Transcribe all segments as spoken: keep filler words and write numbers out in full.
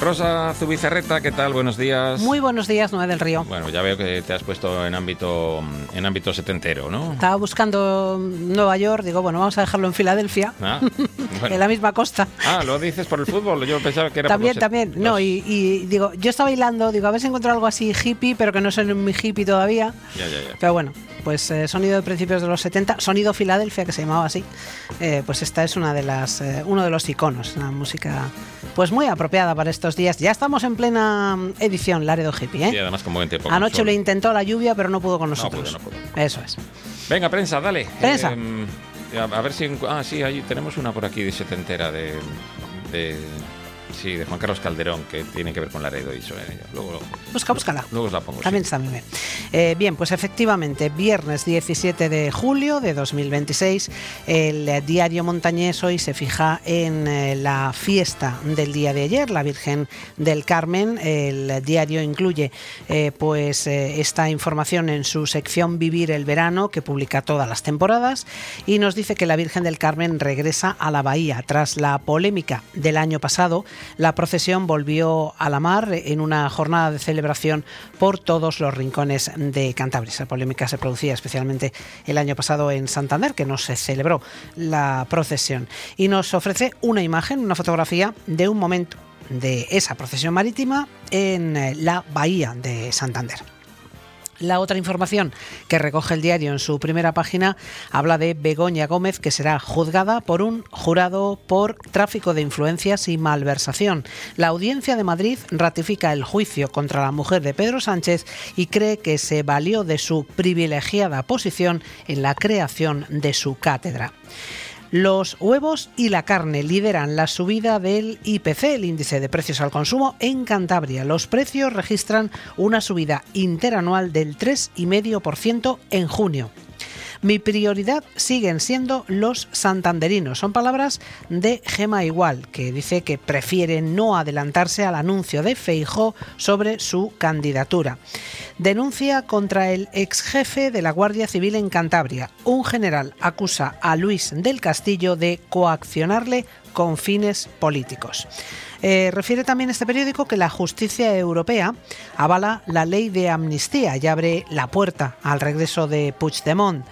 Rosa Zubizarreta, ¿qué tal? Buenos días. Muy buenos días, Noé del Río. Bueno, ya veo que te has puesto en ámbito en ámbito setentero, ¿no? Estaba buscando Nueva York, digo, bueno, vamos a dejarlo en Filadelfia, ah, bueno. en la misma costa. Ah, ¿lo dices por el fútbol? Yo pensaba que era también, por los también. los... No, y, y digo, yo estaba hilando, digo, a ver si encuentro algo así hippie, pero que no soy muy hippie todavía. Ya, ya, ya. Pero bueno, pues eh, sonido de principios de los setenta, sonido Filadelfia, que se llamaba así. Eh, pues esta es una de las, eh, uno de los iconos, una música pues muy apropiada para estos días. Ya estamos en plena edición Laredo Hippie, ¿eh? Y además con buen tiempo. Anoche sol. lo intentó la lluvia, pero no pudo con nosotros. No pudo, no pudo. Eso es. Venga, prensa, dale. Prensa. Eh, a, a ver si... Ah, sí, ahí tenemos una por aquí de setentera de... de sí, de Juan Carlos Calderón, que tiene que ver con Laredo y eso. Eh, luego, Busca, búscala. Luego os la pongo. También sí. está muy bien. Eh, bien, pues efectivamente, viernes diecisiete de julio de dos mil veintiséis, el eh, diario montañés hoy se fija en eh, la fiesta del día de ayer, la Virgen del Carmen. El diario incluye eh, pues eh, esta información en su sección Vivir el Verano, que publica todas las temporadas, y nos dice que la Virgen del Carmen regresa a la bahía. Tras la polémica del año pasado, la procesión volvió a la mar en una jornada de celebración por todos los rincones de Cantabria. Esa polémica se producía especialmente el año pasado en Santander, que no se celebró la procesión. Y nos ofrece una imagen, una fotografía de un momento de esa procesión marítima en la bahía de Santander. La otra información que recoge el diario en su primera página habla de Begoña Gómez, que será juzgada por un jurado por tráfico de influencias y malversación. La Audiencia de Madrid ratifica el juicio contra la mujer de Pedro Sánchez y cree que se valió de su privilegiada posición en la creación de su cátedra. Los huevos y la carne lideran la subida del I P C, el índice de precios al consumo, en Cantabria. Los precios registran una subida interanual del tres coma cinco por ciento en junio. Mi prioridad siguen siendo los santanderinos. Son palabras de Gema Igual, que dice que prefiere no adelantarse al anuncio de Feijóo sobre su candidatura. Denuncia contra el exjefe de la Guardia Civil en Cantabria. Un general acusa a Luis del Castillo de coaccionarle con fines políticos. Eh, refiere también este periódico que la justicia europea avala la ley de amnistía y abre la puerta al regreso de Puigdemont.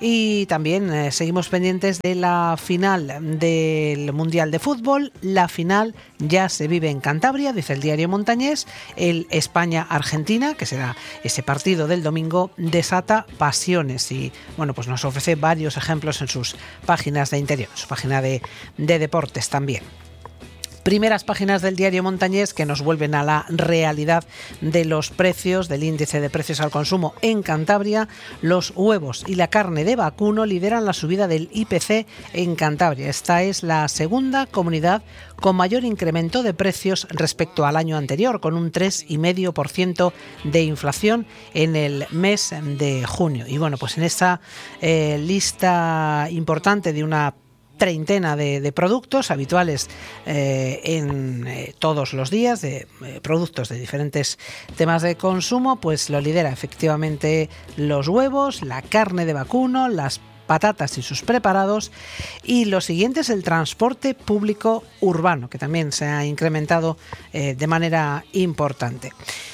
Y también eh, seguimos pendientes de la final del Mundial de Fútbol. La final ya se vive en Cantabria, dice el diario montañés. El España-Argentina, que será ese partido del domingo, desata pasiones y bueno, pues nos ofrece varios ejemplos en sus páginas de interior, en su página de, de deportes también. Primeras páginas del diario montañés que nos vuelven a la realidad de los precios, del índice de precios al consumo en Cantabria. Los huevos y la carne de vacuno lideran la subida del I P C en Cantabria. Esta es la segunda comunidad con mayor incremento de precios respecto al año anterior, con un tres coma cinco por ciento de inflación en el mes de junio. Y bueno, pues en esta eh, lista importante de una treintena de, de productos habituales eh, en eh, todos los días, de eh, productos de diferentes temas de consumo, pues lo lidera efectivamente los huevos, la carne de vacuno, las patatas y sus preparados, y lo siguiente es el transporte público urbano, que también se ha incrementado eh, de manera importante.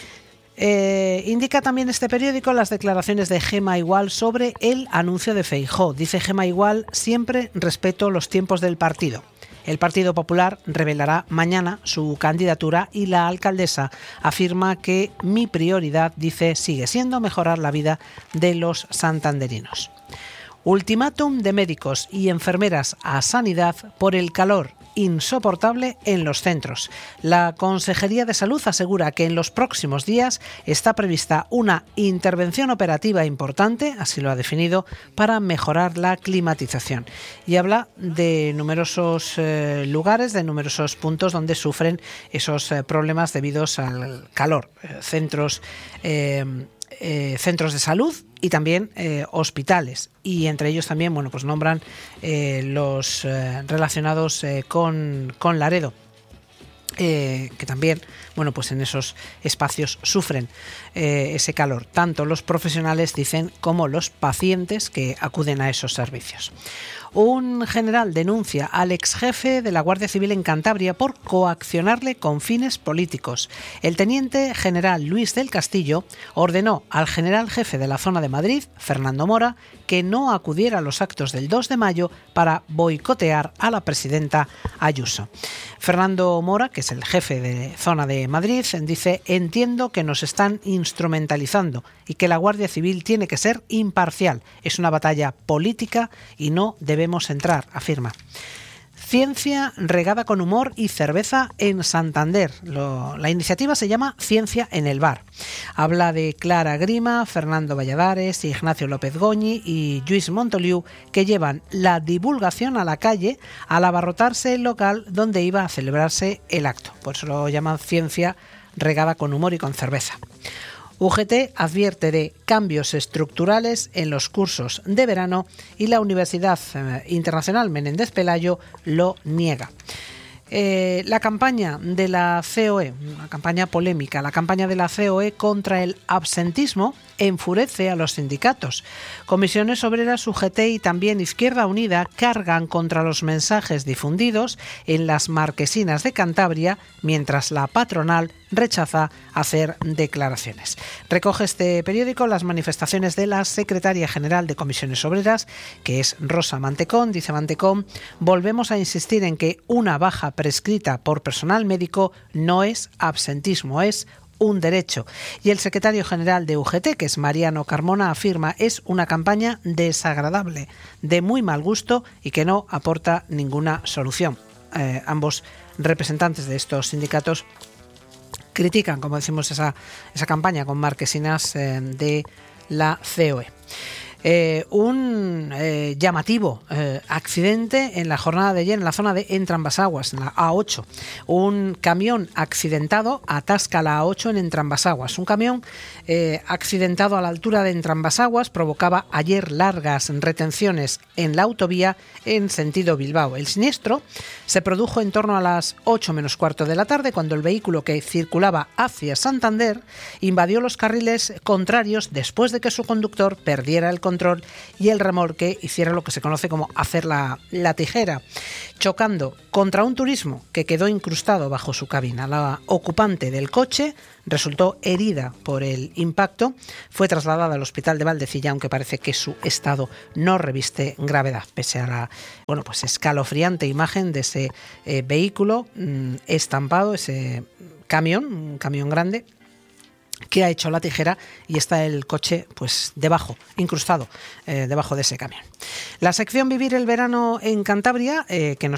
Eh, indica también este periódico las declaraciones de Gema Igual sobre el anuncio de Feijóo. Dice Gema Igual: siempre respeto los tiempos del partido. El Partido Popular revelará mañana su candidatura y la alcaldesa afirma que mi prioridad, dice, sigue siendo mejorar la vida de los santanderinos. Ultimátum de médicos y enfermeras a Sanidad por el calor insoportable en los centros. La Consejería de Salud asegura que en los próximos días está prevista una intervención operativa importante, así lo ha definido, para mejorar la climatización. Y habla de numerosos eh, lugares, de numerosos puntos donde sufren esos eh, problemas debidos al calor. Eh, centros eh, Eh, centros de salud y también eh, hospitales, y entre ellos también, bueno, pues nombran eh, los eh, relacionados eh, con, con Laredo. Eh, que también, bueno, pues en esos espacios sufren eh, ese calor, tanto los profesionales, dicen, como los pacientes que acuden a esos servicios. Un general denuncia al ex jefe de la Guardia Civil en Cantabria por coaccionarle con fines políticos. El teniente general Luis del Castillo ordenó al general jefe de la zona de Madrid, Fernando Mora, que no acudiera a los actos del dos de mayo para boicotear a la presidenta Ayuso. Fernando Mora, que es el jefe de zona de Madrid, dice: entiendo que nos están instrumentalizando y que la Guardia Civil tiene que ser imparcial. Es una batalla política y no debemos entrar, afirma. Ciencia regada con humor y cerveza en Santander. Lo, la iniciativa se llama Ciencia en el Bar. Habla de Clara Grima, Fernando Valladares, Ignacio López Goñi y Lluís Montoliu, que llevan la divulgación a la calle al abarrotarse el local donde iba a celebrarse el acto. Por eso lo llaman Ciencia regada con humor y con cerveza. U G T advierte de cambios estructurales en los cursos de verano y la Universidad Internacional Menéndez Pelayo lo niega. Eh, la campaña de la C O E, una campaña polémica, la campaña de la C O E contra el absentismo enfurece a los sindicatos. Comisiones Obreras, U G T y también Izquierda Unida cargan contra los mensajes difundidos en las marquesinas de Cantabria, mientras la patronal rechaza hacer declaraciones. Recoge este periódico las manifestaciones de la secretaria general de Comisiones Obreras, que es Rosa Mantecón. Dice Mantecón: volvemos a insistir en que una baja prescrita por personal médico no es absentismo, es un derecho. Y el secretario general de U G T, que es Mariano Carmona, afirma: es una campaña desagradable, de muy mal gusto y que no aporta ninguna solución. Eh, ambos representantes de estos sindicatos critican, como decimos, esa, esa campaña con marquesinas eh, de la C O E. Eh, un eh, llamativo eh, accidente en la jornada de ayer en la zona de Entrambasaguas, en la A ocho. Un camión accidentado atasca la A ocho en Entrambasaguas. Un camión eh, accidentado a la altura de Entrambasaguas provocaba ayer largas retenciones en la autovía en sentido Bilbao. El siniestro se produjo en torno a las ocho menos cuarto de la tarde, cuando el vehículo que circulaba hacia Santander invadió los carriles contrarios después de que su conductor perdiera el control control y el remolque hiciera lo que se conoce como hacer la, la tijera, chocando contra un turismo que quedó incrustado bajo su cabina. La ocupante del coche resultó herida por el impacto, fue trasladada al hospital de Valdecilla, aunque parece que su estado no reviste gravedad, pese a la bueno, pues escalofriante imagen de ese eh, vehículo mmm, estampado, ese camión, un camión grande, que ha hecho la tijera, y está el coche pues debajo, incrustado eh, debajo de ese camión. La sección Vivir el verano en Cantabria, eh, que nos